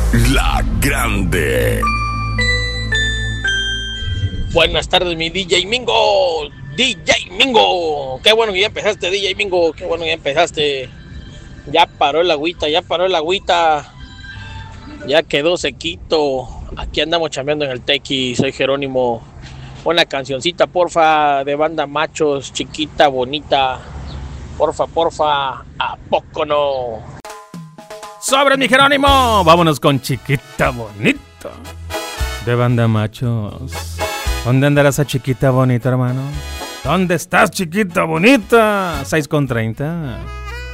La Grande. Buenas tardes, mi DJ Mingo. DJ Mingo. Qué bueno que ya empezaste, DJ Mingo. Qué bueno que ya empezaste. Ya paró el agüita, ya paró el agüita. Ya quedó sequito. Aquí andamos chambeando en el Tequi. Soy Jerónimo. Una cancioncita, porfa, de Banda Machos, chiquita, bonita. Porfa, porfa. ¿A poco no? ¡Sobre mi Jerónimo! Vámonos con Chiquita Bonita de Banda Machos. ¿Dónde andará esa chiquita bonita, hermano? ¿Dónde estás, chiquita bonita? 6:30.